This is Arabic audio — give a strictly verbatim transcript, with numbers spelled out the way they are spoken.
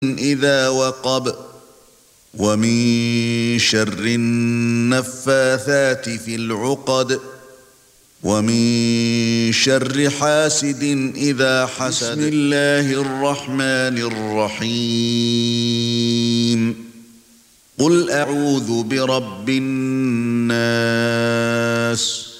إذا وقب ومن شر النفاثات في العقد ومن شر حاسد إذا حسد. بسم الله الرحمن الرحيم. قل أعوذ برب الناس